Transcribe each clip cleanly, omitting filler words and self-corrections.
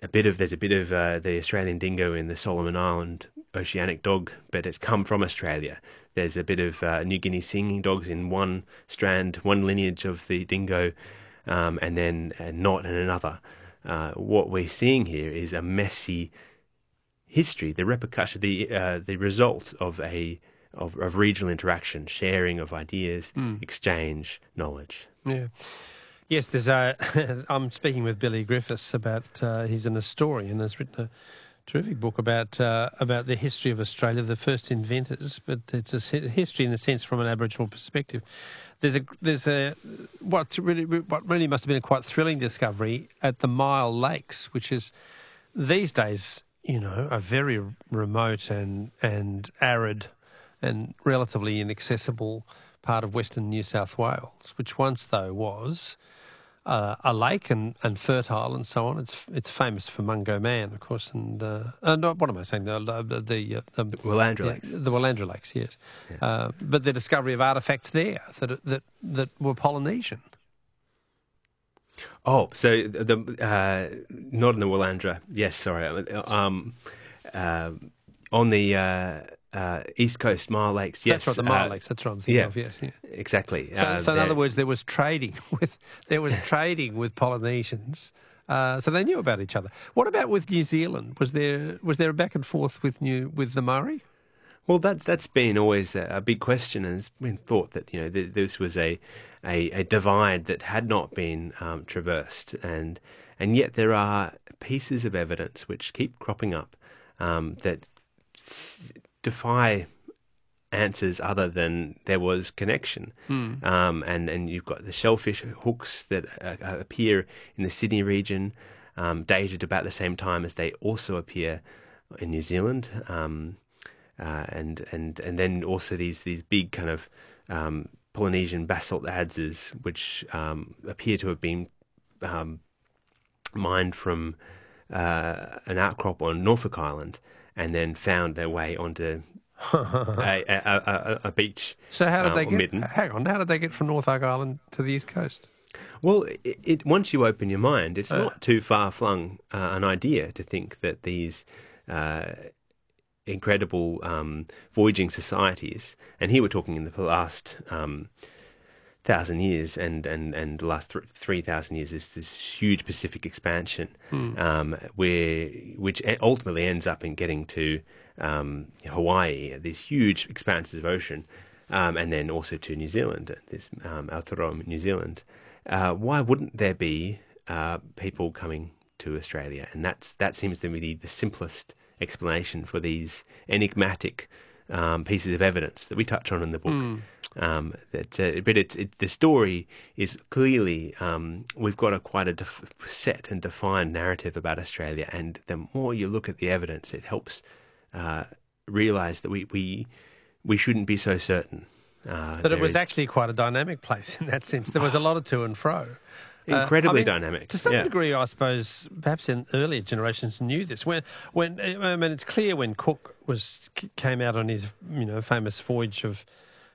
there's a bit of the Australian dingo in the Solomon Island oceanic dog, but it's come from Australia. There's a bit of New Guinea singing dogs in one strand, one lineage of the dingo, and then not in another. What we're seeing here is a messy history, the repercussion, the result of regional interaction, sharing of ideas, exchange, knowledge. Yeah. Yes, there's I'm speaking with Billy Griffiths about. He's an historian. Has written a terrific book about the history of Australia, the first inventors. But it's a history in a sense from an Aboriginal perspective. There's what really must have been a quite thrilling discovery at the Myall Lakes, which is these days, a very remote and arid and relatively inaccessible part of Western New South Wales, which once though was a lake and fertile and so on. It's famous for Mungo Man, of course, and what am I saying? The Willandra Lakes. The Willandra Lakes, yes. Yeah. But the discovery of artefacts there that were Polynesian. Oh, so the not in the Willandra. Yes, sorry. On the East Coast, Myall Lakes. Yes, that's right. The Myall Lakes. That's what I'm thinking of. Yes, yeah. Exactly. So in other words, there was trading with Polynesians. So they knew about each other. What about with New Zealand? Was there a back and forth with the Maori? Well, that's been always a big question, and it's been thought that this was a divide that had not been traversed, and yet there are pieces of evidence which keep cropping up that defy answers other than there was connection. And you've got the shellfish hooks that appear in the Sydney region, dated about the same time as they also appear in New Zealand. And then also these big kind of Polynesian basalt adzes, which appear to have been mined from an outcrop on Norfolk Island, and then found their way onto a beach. So how did they get? Midden. Hang on, how did they get from Norfolk Island to the East Coast? Well, once you open your mind, it's not too far flung an idea to think that these incredible voyaging societies, and here we're talking in the last 1,000 years and the last 3,000 years, is this huge Pacific expansion, which ultimately ends up in getting to Hawaii, these huge expanses of ocean, and then also to New Zealand, this Aotearoa, New Zealand. Why wouldn't there be people coming to Australia? And that seems to be the simplest explanation for these enigmatic pieces of evidence that we touch on in the book. But the story is clearly we've got quite a set and defined narrative about Australia, and the more you look at the evidence, it helps realise that we shouldn't be so certain. But it was actually quite a dynamic place in that sense. There was a lot of to and fro. Incredibly dynamic. To some degree, I suppose, perhaps in earlier generations knew this. When it's clear when Cook came out on his famous voyage of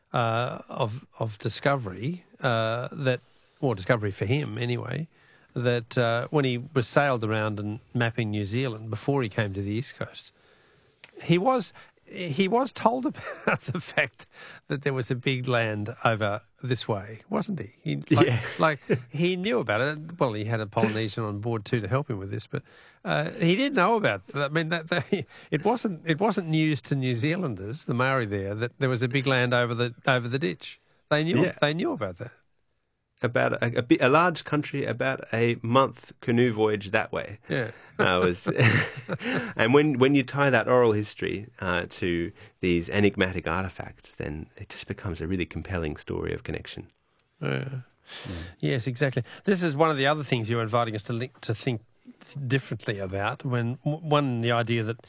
discovery, discovery for him anyway, that when he was sailed around and mapping New Zealand before he came to the East Coast, he was told about the fact that there was a big land over this way, wasn't he? He knew about it. Well, he had a Polynesian on board too to help him with this, but he did know about it. I mean, it wasn't news to New Zealanders, the Maori there, that there was a big land over the ditch. They knew about that. About a large country, about a month canoe voyage that way. Yeah. And when you tie that oral history to these enigmatic artefacts, then it just becomes a really compelling story of connection. Yes, exactly. This is one of the other things you're inviting us to think differently about. The idea that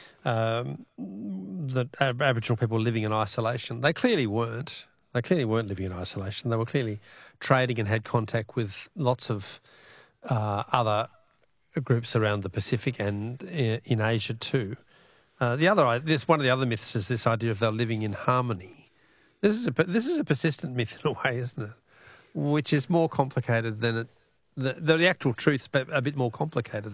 Aboriginal people were living in isolation. They clearly weren't. They clearly weren't living in isolation. They were clearly trading and had contact with lots of other groups around the Pacific and in Asia too. One of the other myths is this idea of they're living in harmony. This is a persistent myth in a way, isn't it? Which is more complicated than the actual truth, but a bit more complicated.